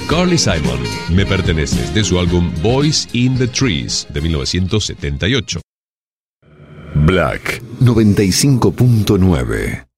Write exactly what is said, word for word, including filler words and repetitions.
Carly Simon, Me Perteneces, de su álbum Boys in the Trees de mil novecientos setenta y ocho. Black noventa y cinco punto nueve.